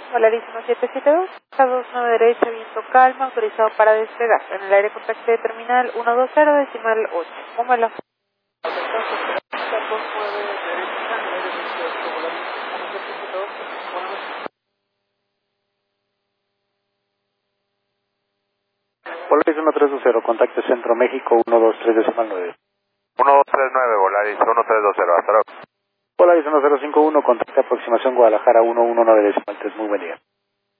Volaris 1772, a 29 derecha, viento calma, autorizado para despegar. En el aire contacto de terminal 120, decimal 8. Mómelo. Volaris 1320, contacto Centro México 123 decimal 9. 1239, Volaris 1320, hasta luego.